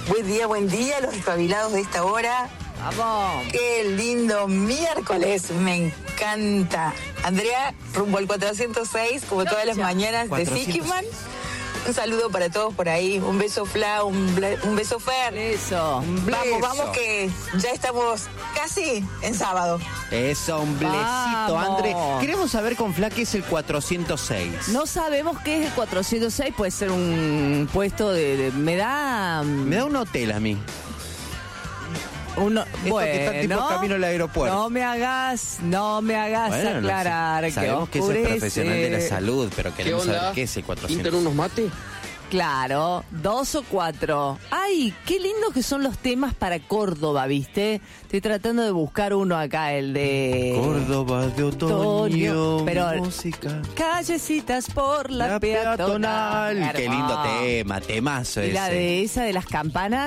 Buen día, los despabilados de esta hora. ¡Vamos! ¡Qué lindo miércoles! Me encanta. Andrea, rumbo al 406, como todas las mañanas, 400. De Sikiman. Un saludo para todos por ahí. Un beso, Fla, un beso, Fer. Eso. Vamos, que ya estamos casi en sábado. Eso, un blesito, André. Queremos saber con Fla qué es el 406. No sabemos qué es el 406. Puede ser un puesto de me da un hotel a mí. Bueno, que está tipo camino al aeropuerto. No me hagas aclarar. No sé. Sabemos que es el profesional de la salud, pero queremos saber qué es el 400. ¿Pintan unos mates? Claro, 2 o 4. ¡Ay, qué lindos que son los temas para Córdoba, viste! Estoy tratando de buscar uno acá, el de... Córdoba de otoño, pero música. Callecitas por la peatonal. Qué lindo tema, temazo y ese. la de esa de las campanas.